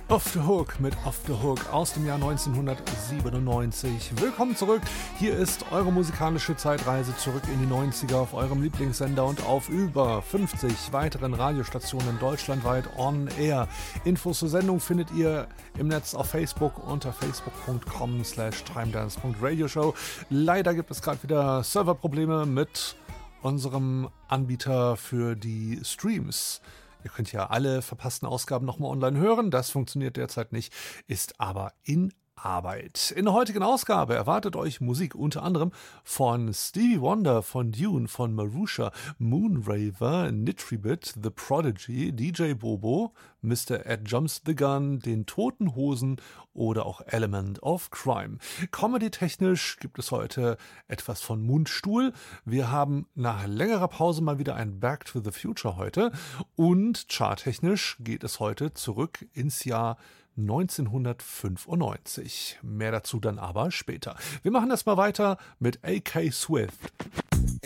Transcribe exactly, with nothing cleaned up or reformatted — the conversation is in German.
Off the Hook mit Off the Hook aus dem Jahr neunzehnhundertsiebenundneunzig. Willkommen zurück. Hier ist eure musikalische Zeitreise zurück in die neunziger auf eurem Lieblingssender und auf über fünfzig weiteren Radiostationen deutschlandweit on air. Infos zur Sendung findet ihr im Netz auf Facebook unter facebook.com slash timedance.radioshow. Leider gibt es gerade wieder Serverprobleme mit unserem Anbieter für die Streams. Ihr könnt ja alle verpassten Ausgaben nochmal online hören. Das funktioniert derzeit nicht, ist aber in Arbeit. In der heutigen Ausgabe erwartet euch Musik unter anderem von Stevie Wonder, von Dune, von Marusha, Moonraver, Nitribit, The Prodigy, D J Bobo, Mister Ed Jumps the Gun, den Toten Hosen oder auch Element of Crime. Comedy-technisch gibt es heute etwas von Mundstuhl. Wir haben nach längerer Pause mal wieder ein Back to the Future heute und charttechnisch geht es heute zurück ins Jahr neunzehnhundertfünfundneunzig. Mehr dazu dann aber später. Wir machen erstmal weiter mit A K Swift.